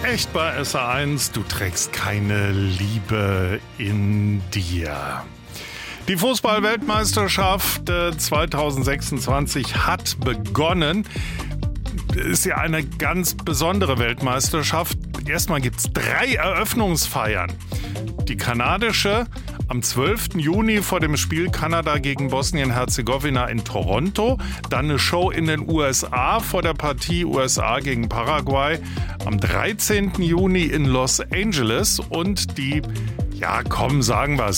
echt bei SR1, du trägst keine Liebe in dir. Die Fußball-Weltmeisterschaft 2026 hat begonnen. Ist ja eine ganz besondere Weltmeisterschaft. Erstmal gibt es 3 Eröffnungsfeiern. Die kanadische am 12. Juni vor dem Spiel Kanada gegen Bosnien-Herzegowina in Toronto. Dann eine Show in den USA vor der Partie USA gegen Paraguay am 13. Juni in Los Angeles. Und die, sagen wir es,